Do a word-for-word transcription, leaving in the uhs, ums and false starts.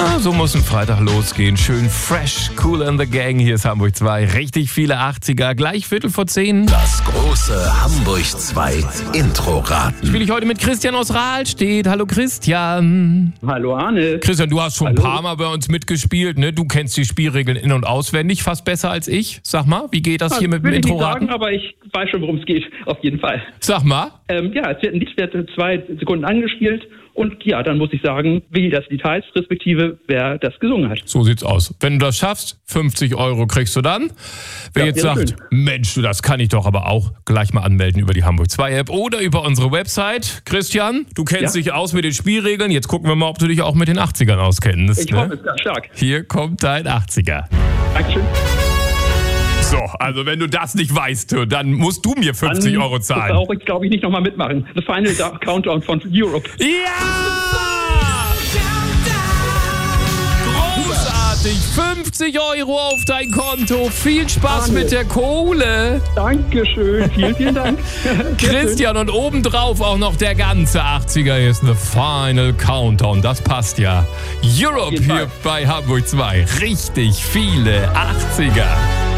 Ah, so muss ein Freitag losgehen. Schön fresh, Kool and the Gang. Hier ist Hamburg zwei. Richtig viele achtziger. Gleich Viertel vor zehn. Das große Hamburg zwei Intro-Raten. Spiele ich heute mit Christian aus Rahlstedt. Hallo Christian. Hallo Arne. Christian, du hast schon Hallo. ein paar Mal bei uns mitgespielt. Ne? Du kennst die Spielregeln in- und auswendig. Fast besser als ich. Sag mal, wie geht das hier mit dem Will ich nicht Intro-Raten? sagen, aber ich weiß schon, worum es geht. Auf jeden Fall. Sag mal. Ähm, ja, es wird ein Lied wird zwei Sekunden angespielt. Und ja, dann muss ich sagen, wie das Lied heißt, respektive wer das gesungen hat. So sieht's aus. Wenn du das schaffst, fünfzig Euro kriegst du dann. Wer Ja, jetzt wäre sagt, schön. Mensch, du, das kann ich doch aber auch, gleich mal anmelden über die Hamburg zwei App oder über unsere Website. Christian, du kennst Ja. dich aus mit den Spielregeln. Jetzt gucken wir mal, ob du dich auch mit den achtzigern auskennst. Ich ne? hoffe, es ist ganz stark. Hier kommt dein achtziger. Dankeschön. So, also wenn du das nicht weißt, dann musst du mir fünfzig Euro Das zahlen. brauche ich, glaube ich, nicht nochmal mitmachen. The Final Da- Countdown von Europe. Ja! Großartig! fünfzig Euro auf dein Konto. Viel Spaß Arne. mit der Kohle. Dankeschön. Vielen, vielen Dank. Sehr schön. Christian, und obendrauf auch noch der ganze achtziger. Hier ist The Final Countdown. Das passt ja. Europe jeden hier Fall. bei Hamburg zwei. Richtig viele achtziger.